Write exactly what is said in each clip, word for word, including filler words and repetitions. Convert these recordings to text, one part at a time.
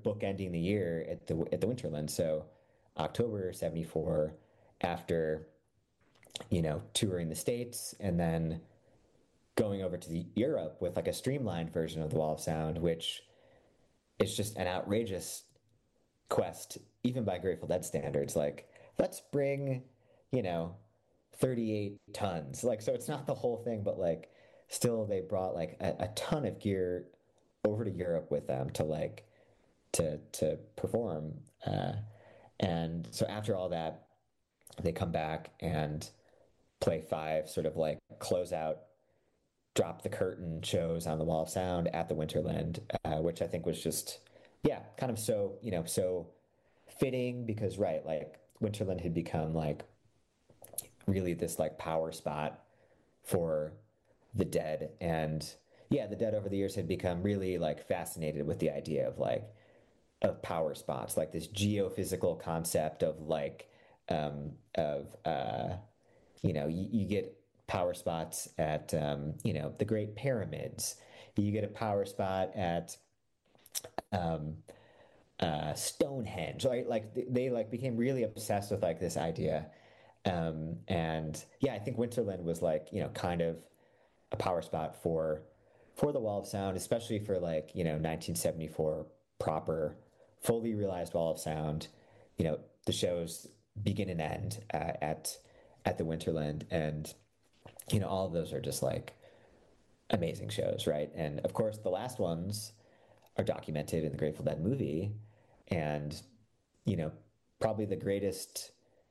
bookending the year at the at the Winterland. So October seventy-four, after you know touring the States and then going over to the Europe with like a streamlined version of the Wall of Sound, which is just an outrageous quest, even by Grateful Dead standards. Like, let's bring, you know, thirty-eight tons. Like, so it's not the whole thing, but like, still they brought like a, a ton of gear over to Europe with them to like, to, to perform. Uh, and so after all that, they come back and play five sort of like closeout, drop the curtain shows on the Wall of Sound at the Winterland, uh, which I think was just, yeah, kind of so, you know, so fitting because, right, like Winterland had become like really this like power spot for the Dead. And yeah, the Dead over the years had become really like fascinated with the idea of like, of power spots, like this geophysical concept of like, um, of, uh, you know, you, you get power spots at, um, you know, the Great Pyramids. You get a power spot at um, uh, Stonehenge. Right? Like they, they like became really obsessed with like this idea. Um, and yeah, I think Winterland was like, you know, kind of a power spot for for the Wall of Sound, especially for like, you know, nineteen seventy-four proper, fully realized Wall of Sound. You know, the shows begin and end uh, at at the Winterland, and you know, all of those are just like amazing shows, right? And of course, the last ones are documented in the Grateful Dead movie, and you know, probably the greatest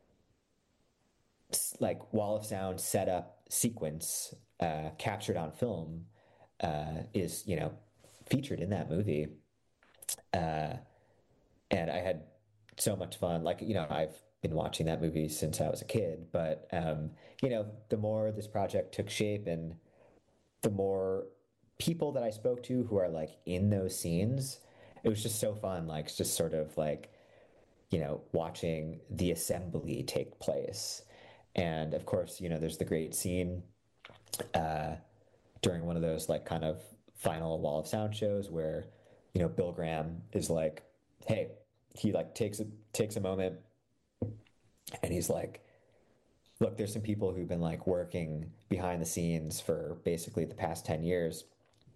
like Wall of Sound setup sequence uh, captured on film uh, is you know featured in that movie, uh, and I had so much fun. Like you know, I've been watching that movie since I was a kid, but um, you know, the more this project took shape and the more people that I spoke to who are like in those scenes, it was just so fun. Like just sort of like, you know, watching the assembly take place. And of course, you know, there's the great scene uh, during one of those like kind of final Wall of Sound shows where, you know, Bill Graham is like, hey, he like takes a, takes a moment and he's like, look, there's some people who've been like working behind the scenes for basically the past ten years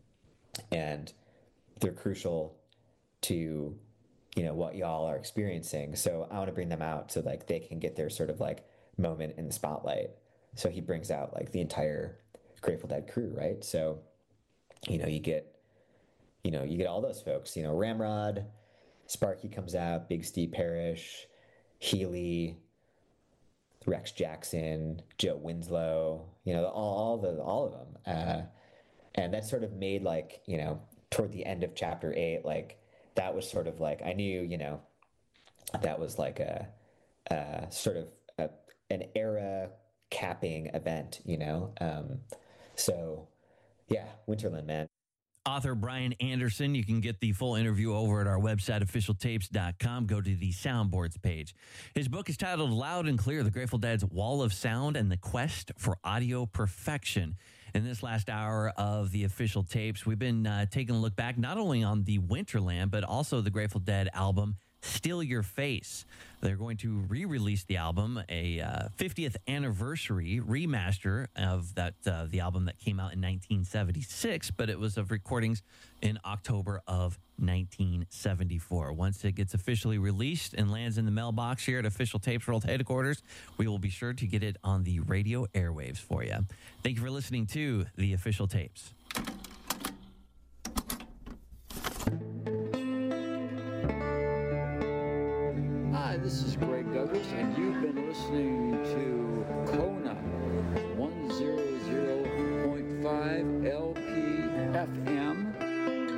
and they're crucial to, you know, what y'all are experiencing. So I want to bring them out so like they can get their sort of like moment in the spotlight. So he brings out like the entire Grateful Dead crew, right? So, you know, you get, you know, you get all those folks, you know, Ramrod, Sparky comes out, Big Steve Parrish, Healy, Rex Jackson, Joe Winslow, you know, all, all the all of them, uh, and that sort of made like you know toward the end of chapter eight, like that was sort of like I knew you know that was like a, a sort of a, an era capping event, you know. Um, so yeah, Winterland, man. Author Brian Anderson. You can get the full interview over at our website, official tapes dot com. Go to the soundboards page. His book is titled Loud and Clear, The Grateful Dead's Wall of Sound and the Quest for Audio Perfection. In this last hour of the Official Tapes, we've been uh, taking a look back not only on the Winterland, but also the Grateful Dead album, Steal Your Face. They're going to re-release the album, a uh, fiftieth anniversary remaster of that uh, the album that came out in nineteen seventy-six, but it was of recordings in October of nineteen seventy-four. Once it gets officially released and lands in the mailbox here at Official Tapes World Headquarters, we will be sure to get it on the radio airwaves for you. Thank you for listening to the Official Tapes. Hi, this is Greg Douglas, and you've been listening to